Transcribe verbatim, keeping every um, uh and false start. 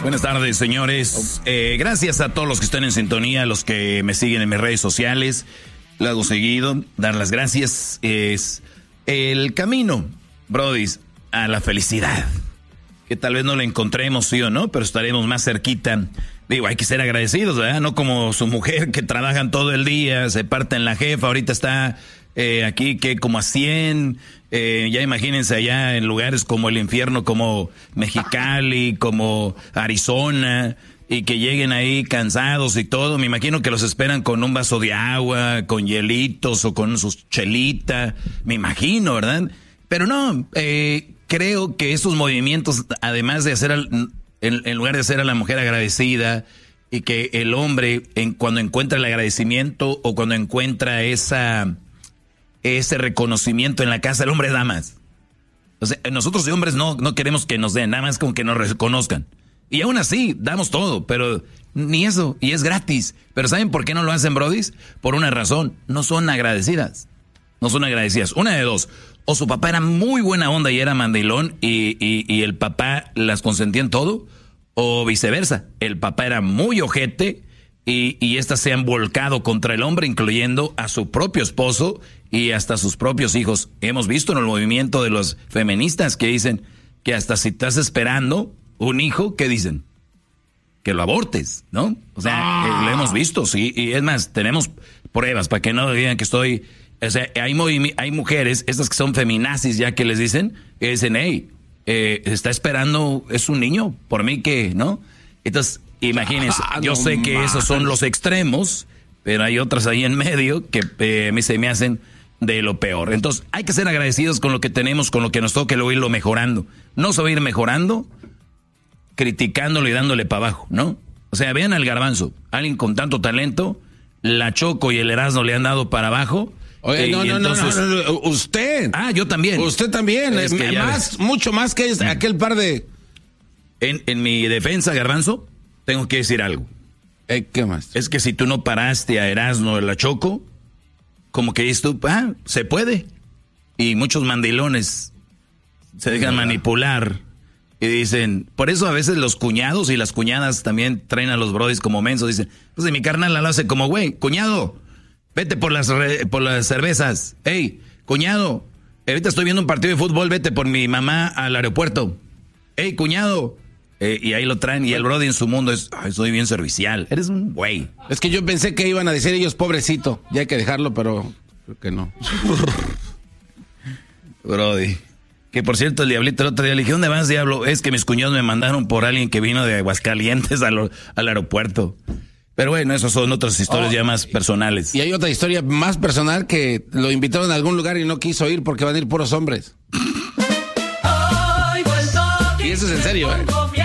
Buenas tardes, señores. Eh, gracias a todos los que están en sintonía, los que me siguen en mis redes sociales. Lo hago seguido. Dar las gracias es el camino, brodis, a la felicidad. Que tal vez no la encontremos, sí o no, pero estaremos más cerquita. Digo, hay que ser agradecidos, ¿verdad? No como su mujer, que trabajan todo el día, se parten la jefa, ahorita está eh, aquí que como a cien... Eh, ya imagínense allá en lugares como el infierno, como Mexicali, como Arizona, y que lleguen ahí cansados y todo. Me imagino que los esperan con un vaso de agua, con hielitos o con sus chelitas. Me imagino, ¿verdad? Pero no, eh, creo que esos movimientos, además de hacer, al, en, en lugar de hacer a la mujer agradecida, y que el hombre, en, cuando encuentra el agradecimiento o cuando encuentra esa... ese reconocimiento en la casa, el hombre da más. O sea, nosotros de hombres no, no queremos que nos den, nada más como que nos reconozcan. Y aún así, damos todo, pero ni eso, y es gratis. Pero ¿saben por qué no lo hacen, brodis? Por una razón, no son agradecidas. No son agradecidas. Una de dos, o su papá era muy buena onda y era mandilón y, y, y el papá las consentía en todo, o viceversa, el papá era muy ojete y, y estas se han volcado contra el hombre, incluyendo a su propio esposo y hasta sus propios hijos. Hemos visto en el movimiento de los feministas que dicen que hasta si estás esperando un hijo, ¿qué dicen? Que lo abortes, ¿no? O sea, ah. eh, lo hemos visto, sí. Y es más, tenemos pruebas para que no digan que estoy... O sea, hay, movimi- hay mujeres, estas que son feminazis ya que les dicen, que dicen, hey, eh, está esperando, es un niño, por mí que, ¿no? Entonces, imagínense, ah, yo no sé que man. esos son los extremos, pero hay otras ahí en medio que eh, a mí se me hacen... de lo peor. Entonces, hay que ser agradecidos con lo que tenemos, con lo que nos toque, luego irlo mejorando. No se va a ir mejorando criticándolo y dándole para abajo, ¿no? O sea, vean al Garbanzo, alguien con tanto talento, la Choco y el Erasmo le han dado para abajo. Oye, eh, no, no, entonces... no, no, no, usted. Ah, yo también. Usted también, es que más, mucho más que es aquel par de... En, en mi defensa, Garbanzo, tengo que decir algo. Eh, ¿Qué más? Es que si tú no paraste a Erasmo de la Choco, como que dices tú, ah, se puede. Y muchos mandilones se dejan manipular y dicen, por eso a veces los cuñados y las cuñadas también traen a los brodis como mensos, dicen, pues mi carnal la hace como güey, cuñado, vete por las re, por las cervezas, hey, cuñado, ahorita estoy viendo un partido de fútbol, vete por mi mamá al aeropuerto, hey, cuñado, eh, y ahí lo traen, y el brody en su mundo es, ay, soy bien servicial, eres un güey. Es que yo pensé que iban a decir ellos, pobrecito, ya hay que dejarlo, pero creo que no. Brody. Que por cierto, el diablito el otro día le dije, ¿dónde vas, diablo? Es que mis cuñados me mandaron por alguien que vino de Aguascalientes al, al aeropuerto. Pero bueno, esas son otras historias oh, ya más personales. Y hay otra historia más personal que lo invitaron a algún lugar y no quiso ir porque van a ir puros hombres. Y eso es en serio, ¿eh?